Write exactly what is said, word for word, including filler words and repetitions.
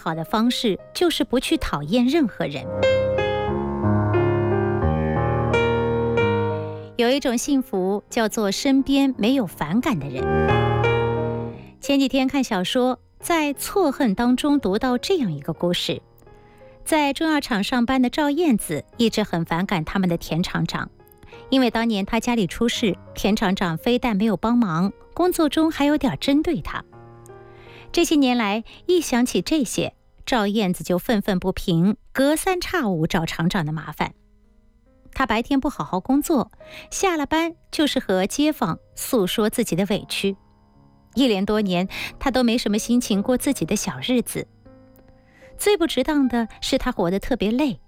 好的方式就是不去讨厌任何人。有一种幸福叫做身边没有反感的人。前几天看小说，在错恨当中读到这样一个故事。在中药厂上班的赵燕子一直很反感他们的田厂长，因为当年他家里出事，田厂长非但没有帮忙，工作中还有点针对他。这些年来，一想起这些，赵燕子就愤愤不平，隔三差五找厂长的麻烦。他白天不好好工作，下了班就是和街坊诉说自己的委屈。一连多年，他都没什么心情过自己的小日子。最不值当的是他活得特别累，